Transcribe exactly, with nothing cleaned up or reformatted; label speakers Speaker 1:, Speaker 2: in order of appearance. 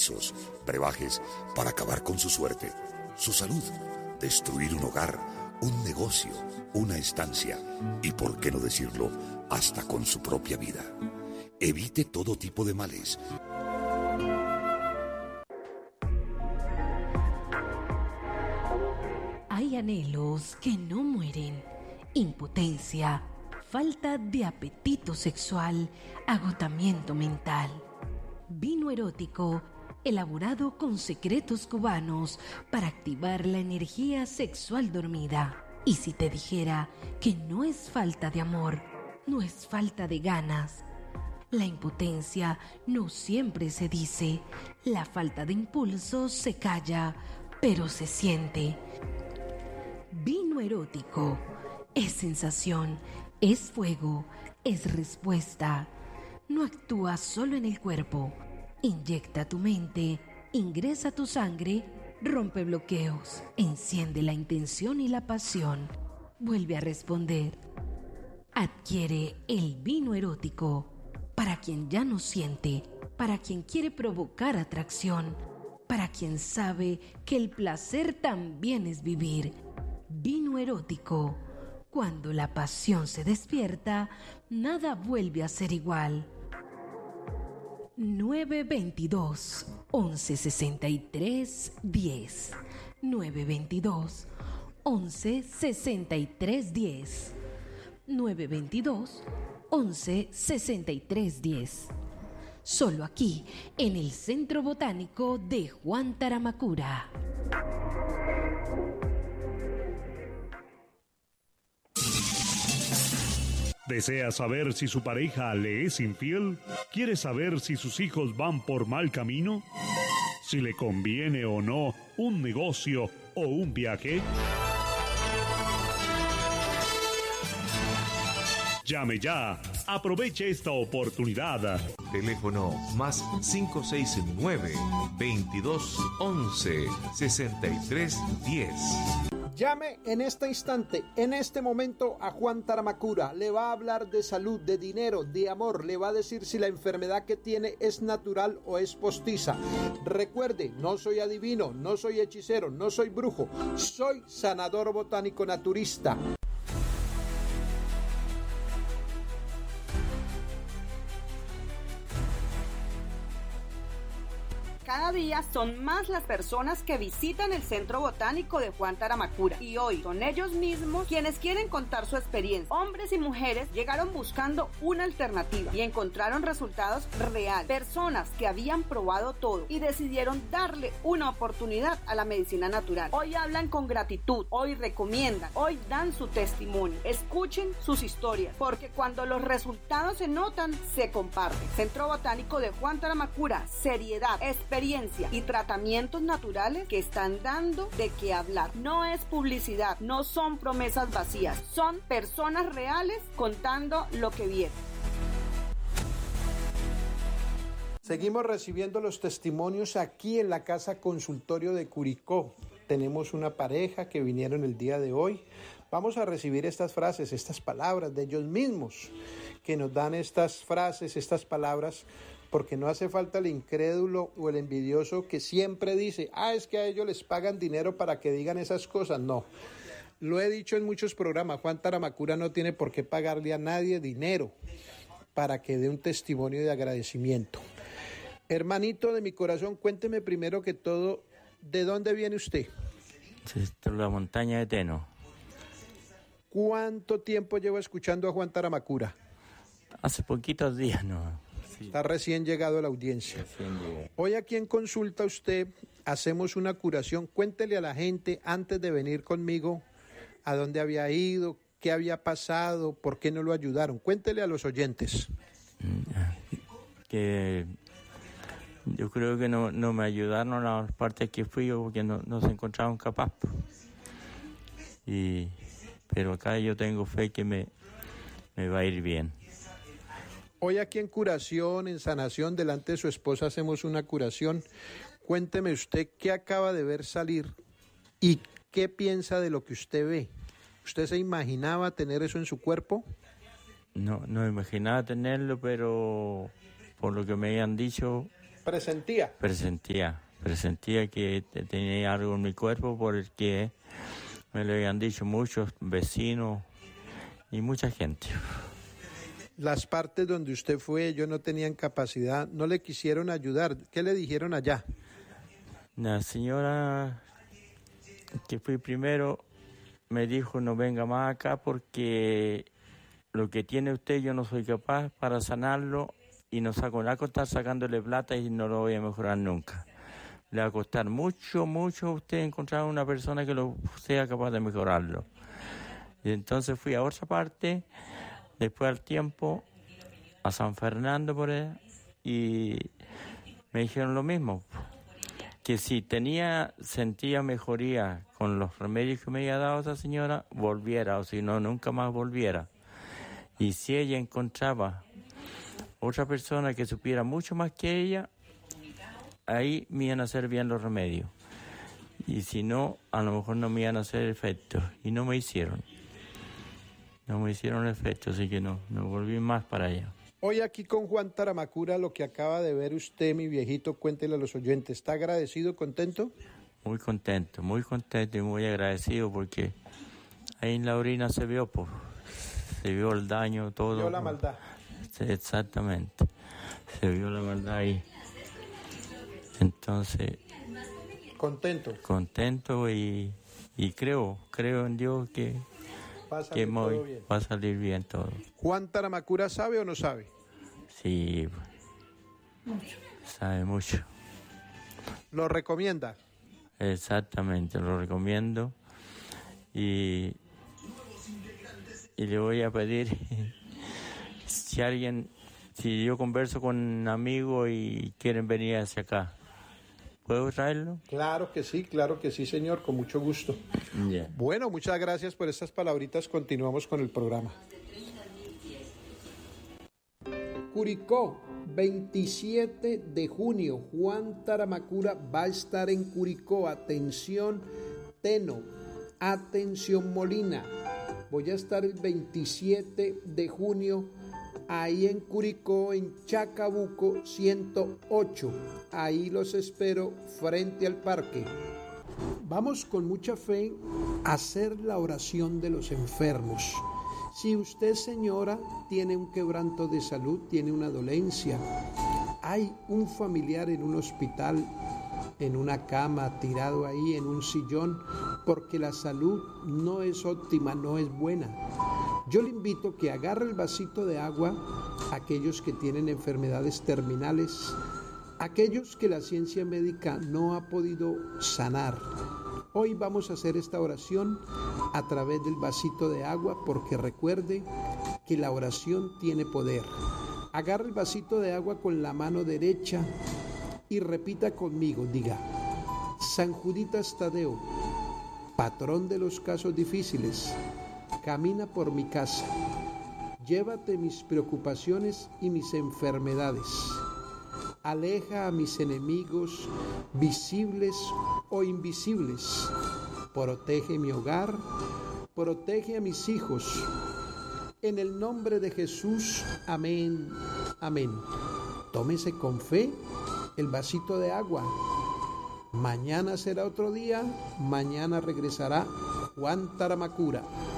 Speaker 1: hechizos, brebajes para acabar con su suerte, su salud, destruir un hogar, un negocio, una estancia y, por qué no decirlo, hasta con su propia vida. Evite todo tipo de males.
Speaker 2: Hay anhelos que no mueren. Impotencia, falta de apetito sexual, agotamiento mental. Vino erótico, elaborado con secretos cubanos para activar la energía sexual dormida. Y si te dijera que no es falta de amor, no es falta de ganas. La impotencia no siempre se dice, la falta de impulso se calla, pero se siente. Vino erótico es sensación, es fuego, es respuesta. No actúa solo en el cuerpo, inyecta tu mente, ingresa tu sangre, rompe bloqueos, enciende la intención y la pasión, vuelve a responder. Adquiere el vino erótico para quien ya no siente, para quien quiere provocar atracción, para quien sabe que el placer también es vivir. Vino erótico. Cuando la pasión se despierta, nada vuelve a ser igual. nueve veintidós, once sesenta y tres, diez. nueve veintidós, once sesenta y tres, diez. nueve veintidós, once sesenta y tres, diez. Solo aquí, en el Centro Botánico de Juan Taramacura.
Speaker 3: ¿Desea saber si su pareja le es infiel? ¿Quiere saber si sus hijos van por mal camino? ¿Si le conviene o no un negocio o un viaje? Llame ya. Aproveche esta oportunidad.
Speaker 4: Teléfono más cinco seis nueve, veintidós, once, sesenta y tres, diez.
Speaker 5: Llame en este instante, en este momento a Juan Taramacura. Le va a hablar de salud, de dinero, de amor. Le va a decir si la enfermedad que tiene es natural o es postiza. Recuerde, no soy adivino, no soy hechicero, no soy brujo. Soy sanador botánico naturista.
Speaker 6: Cada día son más las personas que visitan el Centro Botánico de Juan Taramacura y hoy son ellos mismos quienes quieren contar su experiencia. Hombres y mujeres llegaron buscando una alternativa y encontraron resultados reales. Personas que habían probado todo y decidieron darle una oportunidad a la medicina natural. Hoy hablan con gratitud, hoy recomiendan, hoy dan su testimonio. Escuchen sus historias, porque cuando los resultados se notan, se comparten. Centro Botánico de Juan Taramacura, seriedad, experiencia y tratamientos naturales que están dando de qué hablar. No es publicidad, no son promesas vacías, son personas reales contando lo que vieron.
Speaker 5: Seguimos recibiendo los testimonios aquí en la Casa Consultorio de Curicó. Tenemos una pareja que vinieron el día de hoy. Vamos a recibir estas frases, estas palabras de ellos mismos, que nos dan estas frases, estas palabras, porque no hace falta el incrédulo o el envidioso que siempre dice, ah, es que a ellos les pagan dinero para que digan esas cosas. No, lo he dicho en muchos programas, Juan Taramacura no tiene por qué pagarle a nadie dinero para que dé un testimonio de agradecimiento. Hermanito de mi corazón, cuénteme primero que todo, ¿de dónde viene usted?
Speaker 7: De la montaña de Teno.
Speaker 5: ¿Cuánto tiempo lleva escuchando a Juan Taramacura?
Speaker 7: Hace poquitos días, ¿no? Sí.
Speaker 5: Está recién llegado a la audiencia. Hoy aquí en Consulta usted hacemos una curación. Cuéntele a la gente antes de venir conmigo a dónde había ido, qué había pasado, por qué no lo ayudaron. Cuéntele a los oyentes.
Speaker 7: Que yo creo que no, no me ayudaron a las partes que fui porque no, no se encontraban capaz. Y, pero acá yo tengo fe que me, me va a ir bien.
Speaker 5: Hoy aquí en curación, en sanación, delante de su esposa hacemos una curación. Cuénteme usted qué acaba de ver salir y qué piensa de lo que usted ve. ¿Usted se imaginaba tener eso en su cuerpo?
Speaker 7: No, no imaginaba tenerlo, pero por lo que me habían dicho,
Speaker 5: Presentía.
Speaker 7: Presentía, presentía que tenía algo en mi cuerpo porque me lo habían dicho muchos vecinos y mucha gente.
Speaker 5: Las partes donde usted fue, ellos no tenían capacidad, no le quisieron ayudar. ¿Qué le dijeron allá?
Speaker 7: La señora que fui primero me dijo no venga más acá porque lo que tiene usted yo no soy capaz para sanarlo y nos va a costar sacándole plata y no lo voy a mejorar nunca. Le va a costar mucho, mucho a usted encontrar una persona que lo sea capaz de mejorarlo. Y entonces fui a otra parte, después al tiempo, a San Fernando por ahí, y me dijeron lo mismo, que si tenía, sentía mejoría con los remedios que me había dado esa señora, volviera, o si no, nunca más volviera. Y si ella encontraba otra persona que supiera mucho más que ella, ahí me iban a hacer bien los remedios. Y si no, a lo mejor no me iban a hacer efecto. Y no me hicieron. No me hicieron efecto, así que no, no volví más para allá.
Speaker 5: Hoy aquí con Juan Taramacura, lo que acaba de ver usted, mi viejito, cuéntele a los oyentes. ¿Está agradecido, contento?
Speaker 7: Muy contento, muy contento y muy agradecido porque ahí en la orina se vio, pues, se vio el daño, todo.
Speaker 5: Se vio la maldad.
Speaker 7: Sí, exactamente, se vio la maldad ahí. Entonces...
Speaker 5: Contento.
Speaker 7: Contento y, y creo, creo en Dios que...
Speaker 5: Va a salir
Speaker 7: que
Speaker 5: todo
Speaker 7: muy,
Speaker 5: bien.
Speaker 7: Va a salir bien todo.
Speaker 5: ¿Juan Taramacura sabe o no sabe?
Speaker 7: Sí, mucho. Sabe mucho.
Speaker 5: ¿Lo recomienda?
Speaker 7: Exactamente, lo recomiendo. Y, y le voy a pedir, si alguien, si yo converso con un amigo y quieren venir hacia acá, ¿puedo traerlo?
Speaker 5: Claro que sí, claro que sí, señor, con mucho gusto.
Speaker 7: Yeah.
Speaker 5: Bueno, muchas gracias por estas palabritas. Continuamos con el programa. Curicó, veintisiete de junio. Juan Taramacura va a estar en Curicó. Atención, Teno. Atención, Molina. Voy a estar el veintisiete de junio ahí en Curicó, en Chacabuco ciento ocho. Ahí los espero frente al parque. Vamos con mucha fe a hacer la oración de los enfermos. Si usted, señora, tiene un quebranto de salud, tiene una dolencia, hay un familiar en un hospital, en una cama, tirado ahí en un sillón, porque la salud no es óptima, no es buena, yo le invito a que agarre el vasito de agua, aquellos que tienen enfermedades terminales, aquellos que la ciencia médica no ha podido sanar. Hoy vamos a hacer esta oración a través del vasito de agua, porque recuerde que la oración tiene poder. Agarre el vasito de agua con la mano derecha y repita conmigo, diga: San Juditas Tadeo, patrón de los casos difíciles, camina por mi casa, llévate mis preocupaciones y mis enfermedades, aleja a mis enemigos visibles o invisibles, protege mi hogar, protege a mis hijos, en el nombre de Jesús, amén, amén. Tómese con fe el vasito de agua. Mañana será otro día, mañana regresará Juan Taramacura.